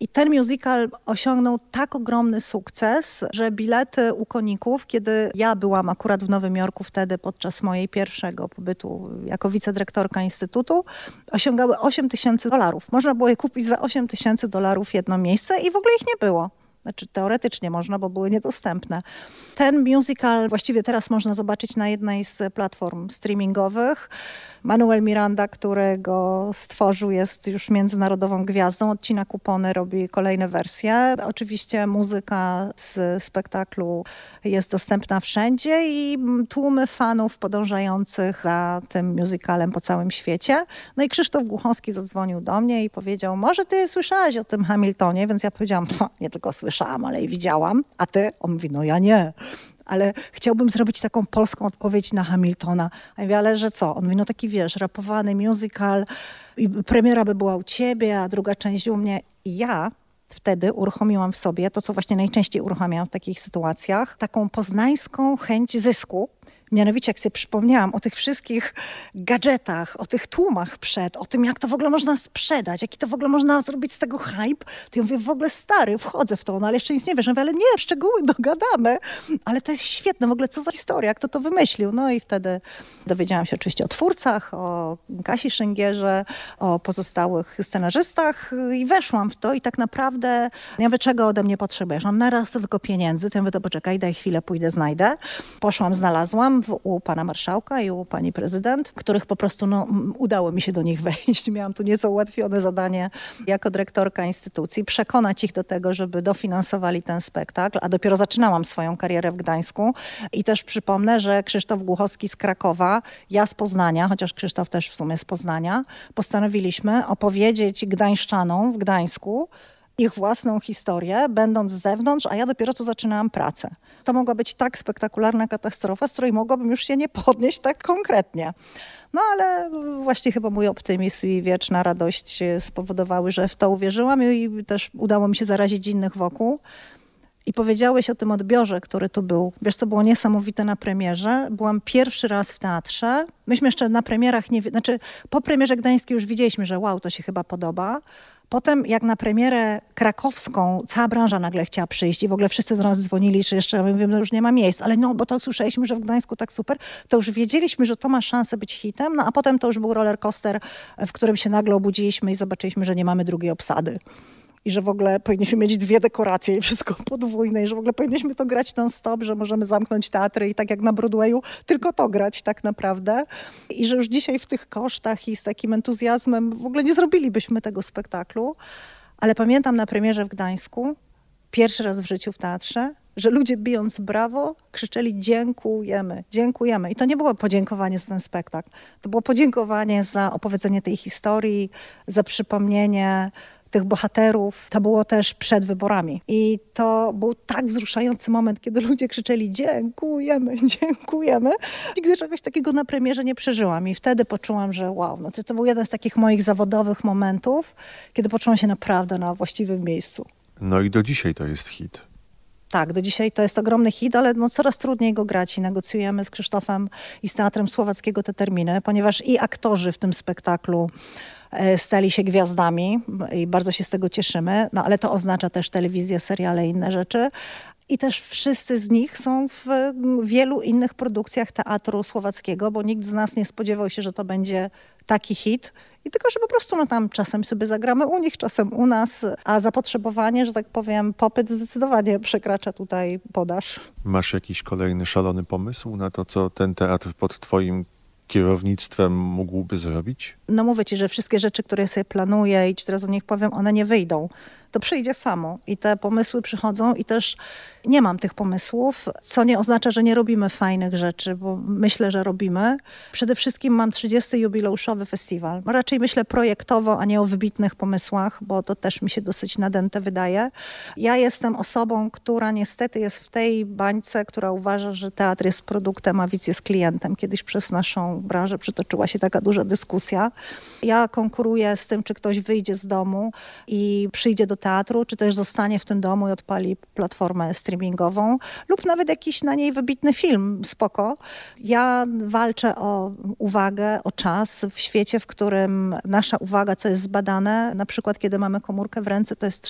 I ten musical osiągnął tak ogromny sukces, że bilety u koników, kiedy ja byłam akurat w Nowym Jorku wtedy podczas mojej pierwszego pobytu jako wicedyrektorka Instytutu, osiągały $8,000. Można było je kupić za $8,000 jedno miejsce i w ogóle ich nie było. Znaczy teoretycznie można, bo były niedostępne. Ten musical właściwie teraz można zobaczyć na jednej z platform streamingowych. Manuel Miranda, którego stworzył, jest już międzynarodową gwiazdą. Odcina kupony, robi kolejne wersje. Oczywiście muzyka z spektaklu jest dostępna wszędzie i tłumy fanów podążających za tym musicalem po całym świecie. No i Krzysztof Głuchowski zadzwonił do mnie i powiedział, może ty słyszałaś o tym Hamiltonie? Więc ja powiedziałam, nie tylko słyszałam, ale i widziałam. A ty? On mówi, no ja nie. Ale chciałbym zrobić taką polską odpowiedź na Hamiltona. A ja mówię, ale że co? On mówi, no taki wiesz, rapowany musical i premiera by była u ciebie, a druga część u mnie. I ja wtedy uruchomiłam w sobie to, co właśnie najczęściej uruchamiam w takich sytuacjach, taką poznańską chęć zysku. Mianowicie, jak sobie przypomniałam o tych wszystkich gadżetach, o tych tłumach o tym, jak to w ogóle można sprzedać, jaki to w ogóle można zrobić z tego hype, to ja mówię, w ogóle stary, wchodzę w to, no ale jeszcze nic nie wiesz. Ja mówię, ale nie, szczegóły dogadamy, ale to jest świetne, w ogóle co za historia, kto to wymyślił. No i wtedy dowiedziałam się oczywiście o twórcach, o Kasi Szyngierze, o pozostałych scenarzystach i weszłam w to i tak naprawdę, ja mówię, czego ode mnie potrzebujesz? No naraz to tylko pieniędzy, to ja mówię, to poczekaj, daj chwilę, pójdę, znajdę. Poszłam, znalazłam u pana marszałka i u pani prezydent, których po prostu udało mi się do nich wejść. Miałam tu nieco ułatwione zadanie jako dyrektorka instytucji, przekonać ich do tego, żeby dofinansowali ten spektakl, a dopiero zaczynałam swoją karierę w Gdańsku. I też przypomnę, że Krzysztof Głuchowski z Krakowa, ja z Poznania, chociaż Krzysztof też w sumie z Poznania, postanowiliśmy opowiedzieć gdańszczanom w Gdańsku ich własną historię, będąc z zewnątrz, a ja dopiero co zaczynałam pracę. To mogła być tak spektakularna katastrofa, z której mogłabym już się nie podnieść tak konkretnie. No ale właśnie chyba mój optymizm i wieczna radość spowodowały, że w to uwierzyłam i też udało mi się zarazić innych wokół. I powiedziałeś o tym odbiorze, który tu był. Wiesz, co było niesamowite na premierze? Byłam pierwszy raz w teatrze. Myśmy jeszcze na premierach po premierze gdańskiej już widzieliśmy, że wow, to się chyba podoba. Potem jak na premierę krakowską cała branża nagle chciała przyjść i w ogóle wszyscy do nas dzwonili, czy jeszcze, my mówimy, no już nie ma miejsc, ale no, bo to słyszeliśmy, że w Gdańsku tak super, to już wiedzieliśmy, że to ma szansę być hitem, no a potem to już był roller coaster, w którym się nagle obudziliśmy i zobaczyliśmy, że nie mamy drugiej obsady. I że w ogóle powinniśmy mieć 2 dekoracje i wszystko podwójne i że w ogóle powinniśmy to grać non-stop, że możemy zamknąć teatry i tak jak na Broadwayu, tylko to grać tak naprawdę. I że już dzisiaj w tych kosztach i z takim entuzjazmem w ogóle nie zrobilibyśmy tego spektaklu. Ale pamiętam na premierze w Gdańsku, pierwszy raz w życiu w teatrze, że ludzie bijąc brawo krzyczeli dziękujemy, dziękujemy. I to nie było podziękowanie za ten spektakl. To było podziękowanie za opowiedzenie tej historii, za przypomnienie tych bohaterów. To było też przed wyborami. I to był tak wzruszający moment, kiedy ludzie krzyczeli dziękujemy, dziękujemy. Nigdy czegoś takiego na premierze nie przeżyłam. I wtedy poczułam, że wow, no to był jeden z takich moich zawodowych momentów, kiedy poczułam się naprawdę na właściwym miejscu. No i do dzisiaj to jest hit. Tak, do dzisiaj to jest ogromny hit, ale coraz trudniej go grać i negocjujemy z Krzysztofem i z Teatrem Słowackiego te terminy, ponieważ i aktorzy w tym spektaklu stali się gwiazdami i bardzo się z tego cieszymy, no ale to oznacza też telewizję, seriale i inne rzeczy. I też wszyscy z nich są w wielu innych produkcjach Teatru Słowackiego, bo nikt z nas nie spodziewał się, że to będzie taki hit. I tylko, że po prostu tam czasem sobie zagramy u nich, czasem u nas, a zapotrzebowanie, że tak powiem, popyt zdecydowanie przekracza tutaj podaż. Masz jakiś kolejny szalony pomysł na to, co ten teatr pod twoim kierownictwem mógłby zrobić? No mówię ci, że wszystkie rzeczy, które sobie planuję i teraz o nich powiem, one nie wyjdą. To przyjdzie samo i te pomysły przychodzą i też nie mam tych pomysłów, co nie oznacza, że nie robimy fajnych rzeczy, bo myślę, że robimy. Przede wszystkim mam 30. jubileuszowy festiwal. Raczej myślę projektowo, a nie o wybitnych pomysłach, bo to też mi się dosyć nadęte wydaje. Ja jestem osobą, która niestety jest w tej bańce, która uważa, że teatr jest produktem, a widz jest klientem. Kiedyś przez naszą branżę przytoczyła się taka duża dyskusja. Ja konkuruję z tym, czy ktoś wyjdzie z domu i przyjdzie do teatru, czy też zostanie w tym domu i odpali platformę streamingową lub nawet jakiś na niej wybitny film, spoko. Ja walczę o uwagę, o czas w świecie, w którym nasza uwaga, co jest zbadane, na przykład kiedy mamy komórkę w ręce, to jest